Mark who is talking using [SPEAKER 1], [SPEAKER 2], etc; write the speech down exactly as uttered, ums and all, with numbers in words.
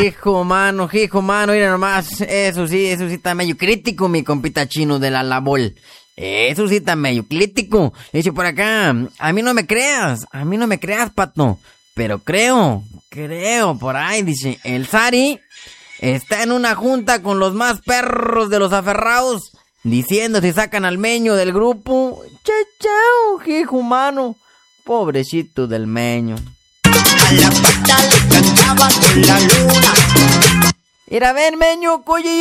[SPEAKER 1] Hijo, mano, hijo, mano, mira nomás. Eso sí, eso sí está medio crítico, mi compita chino de la labol. Eso sí está medio crítico. Dice por acá, a mí no me creas, a mí no me creas, pato. Pero creo, creo, por ahí, dice, el Sari está en una junta con los más perros de los aferrados, diciendo si sacan al Meño del grupo. Chao, chao, hijo humano. Pobrecito del Meño.
[SPEAKER 2] A la pata le cantaba con la luna.
[SPEAKER 1] Mira, ven, Meño, oye,